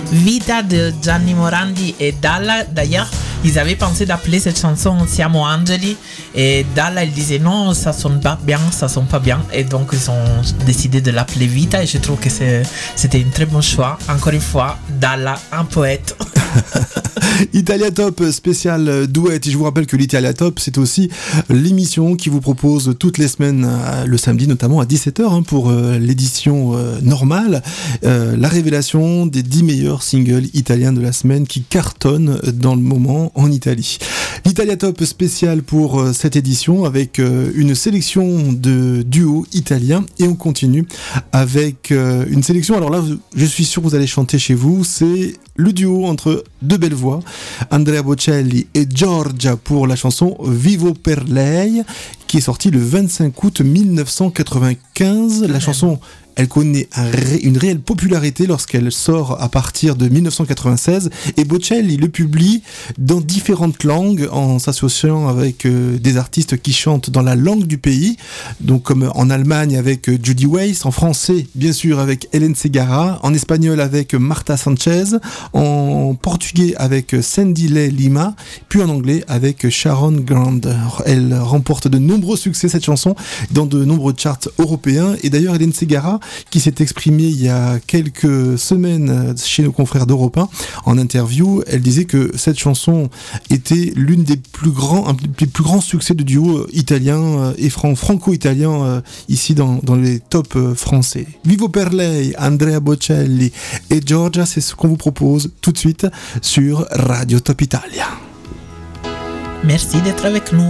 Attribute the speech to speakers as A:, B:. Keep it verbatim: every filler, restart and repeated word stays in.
A: Vita de Gianni Morandi et Dalla. D'ailleurs, ils avaient pensé d'appeler cette chanson Siamo Angeli et Dalla il disait non, ça sonne pas bien, ça sonne pas bien, et donc ils ont décidé de l'appeler Vita, et je trouve que c'est, c'était un très bon choix. Encore une fois, Dalla, un poète.
B: Italia Top spécial duet, et je vous rappelle que l'Italia Top, c'est aussi l'émission qui vous propose toutes les semaines, le samedi notamment à dix-sept heures, hein, pour euh, l'édition euh, normale, euh, la révélation des dix meilleurs singles italiens de la semaine qui cartonnent dans le moment en Italie. L'Italia Top spécial pour euh, cette édition avec euh, une sélection de duos italiens, et on continue avec euh, une sélection, alors là je suis sûr que vous allez chanter chez vous, c'est le duo entre deux belles voix, Andrea Bocelli et Giorgia, pour la chanson Vivo per lei, qui est sortie le vingt-cinq août mille neuf cent quatre-vingt-quinze. La chanson, elle connaît un ré- une réelle popularité lorsqu'elle sort à partir de mille neuf cent quatre-vingt-seize, et Bocelli le publie dans différentes langues en s'associant avec euh, des artistes qui chantent dans la langue du pays, donc comme en Allemagne avec euh, Judy Weiss, en français bien sûr avec Hélène Segarra, en espagnol avec Marta Sanchez, en portugais avec Sandy Lay Lima, puis en anglais avec Sharon Grant. Elle remporte de nombreux succès, cette chanson, dans de nombreux charts européens, et d'ailleurs Hélène Segarra, qui s'est exprimée il y a quelques semaines chez nos confrères d'Europe un en interview, elle disait que cette chanson était l'une des plus grands, un des plus grands succès de duo italien et fran- franco-italien euh, ici dans, dans les tops euh, français. Vivo per lei, Andrea Bocelli et Giorgia, c'est ce qu'on vous propose tout de suite sur Radio Top Italia.
A: Merci d'être avec nous.